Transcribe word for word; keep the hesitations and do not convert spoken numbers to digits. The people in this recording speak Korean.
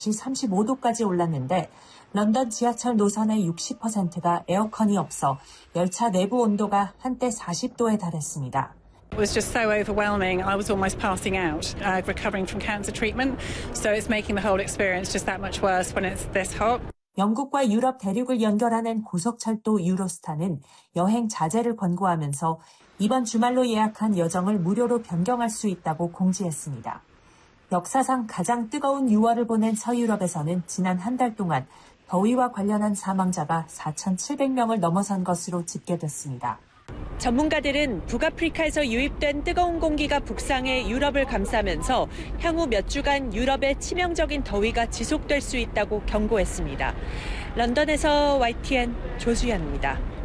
삼십오 도까지 올랐는데 런던 지하철 노선의 육십 퍼센트가 에어컨이 없어 열차 내부 온도가 한때 사십 도에 달했습니다. It was just so overwhelming. I was almost passing out, uh, recovering from cancer treatment. So it's making the whole experience just that much worse when it's this hot. 영국과 유럽 대륙을 연결하는 고속철도 유로스타는 여행 자제를 권고하면서 이번 주말로 예약한 여정을 무료로 변경할 수 있다고 공지했습니다. 역사상 가장 뜨거운 유월을 보낸 서유럽에서는 지난 한 달 동안 더위와 관련한 사망자가 사천칠백 명을 넘어선 것으로 집계됐습니다. 전문가들은 북아프리카에서 유입된 뜨거운 공기가 북상해 유럽을 감싸면서 향후 몇 주간 유럽의 치명적인 더위가 지속될 수 있다고 경고했습니다. 런던에서 와이티엔 조수연입니다.